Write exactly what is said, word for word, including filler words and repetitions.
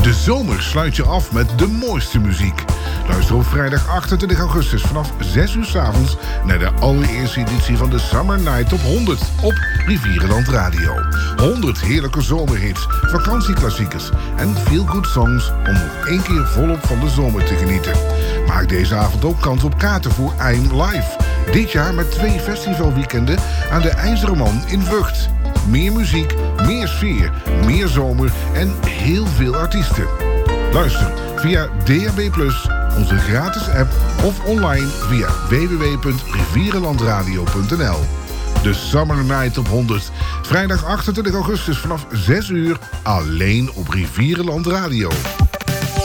De zomer sluit je af met de mooiste muziek. Luister op vrijdag achtentwintig augustus vanaf zes uur 's avonds naar de allereerste editie van de Summer Night Top honderd op Rivierenland Radio. honderd heerlijke zomerhits, vakantieklassiekers en feel-good songs om nog één keer volop van de zomer te genieten. Maak deze avond ook kans op kaarten voor I'm Live. Dit jaar met twee festivalweekenden aan de IJzeren Man in Vught. Meer muziek, meer sfeer, meer zomer en heel veel artiesten. Luister via D A B plus, onze gratis app of online via w w w punt rivierenlandradio punt n l. De Summer Night op honderd. Vrijdag achtentwintig augustus vanaf zes uur alleen op Rivierenland Radio.